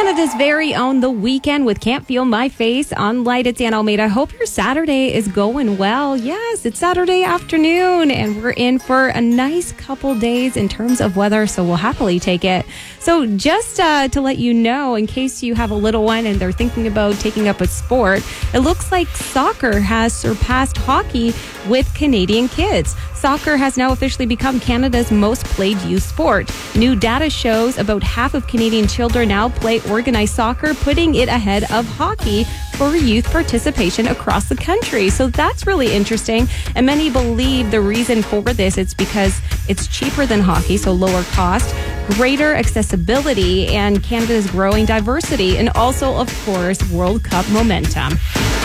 Canada's very own The Weeknd with Can't Feel My Face on Light. It's Ann Almeida. I hope your Saturday is going well. Yes, it's Saturday afternoon, and we're in for a nice couple days in terms of weather, so we'll happily take it. So just to let you know, in case you have a little one and they're thinking about taking up a sport, it looks like soccer has surpassed hockey with Canadian kids. Soccer has now officially become Canada's most played youth sport. New data shows about half of Canadian children now play organized soccer, putting it ahead of hockey for youth participation across the country. So that's really interesting. And many believe the reason for this is because it's cheaper than hockey, so lower cost, greater accessibility, and Canada's growing diversity, and also, of course, World Cup momentum.